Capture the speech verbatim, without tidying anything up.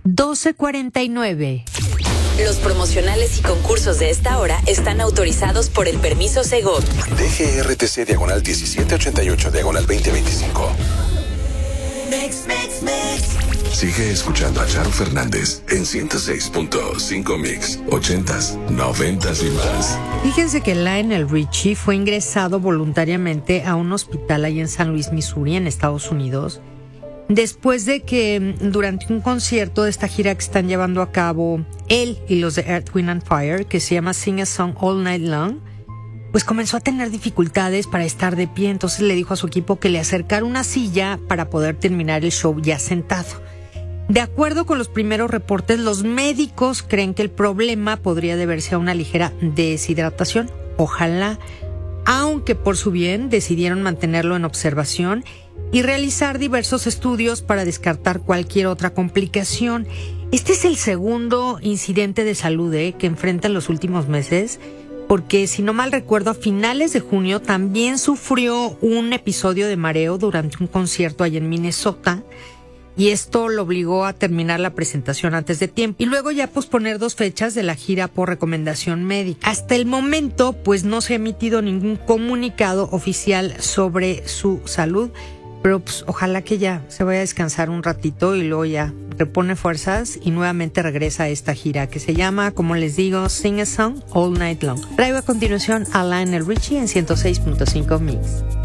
doce cuarenta y nueve. Los promocionales y concursos de esta hora están autorizados por el permiso Segov. D G R T C diagonal diecisiete ochenta y ocho diagonal veinte veinticinco. Mix, mix, mix. Sigue escuchando a Charo Fernández en ciento seis punto cinco Mix, ochentas, noventas y más. Fíjense que Lionel Richie fue ingresado voluntariamente a un hospital ahí en San Luis, Missouri, en Estados Unidos, después de que durante un concierto de esta gira que están llevando a cabo él y los de Earth, Wind and Fire, que se llama Sing a Song All Night Long, pues comenzó a tener dificultades para estar de pie. Entonces le dijo a su equipo que le acercara una silla para poder terminar el show ya sentado. De acuerdo con los primeros reportes, los médicos creen que el problema podría deberse a una ligera deshidratación. Ojalá, aunque por su bien decidieron mantenerlo en observación y realizar diversos estudios para descartar cualquier otra complicación. Este es el segundo incidente de salud eh, que enfrenta en los últimos meses, porque si no mal recuerdo, a finales de junio también sufrió un episodio de mareo durante un concierto allá en Minnesota, y esto lo obligó a terminar la presentación antes de tiempo y luego ya posponer dos fechas de la gira por recomendación médica. Hasta el momento, pues no se ha emitido ningún comunicado oficial sobre su salud, pero pues ojalá que ya se vaya a descansar un ratito y luego ya repone fuerzas y nuevamente regresa a esta gira que se llama, como les digo, Sing a Song All Night Long. Traigo a continuación a Lionel Richie en ciento seis punto cinco Mix.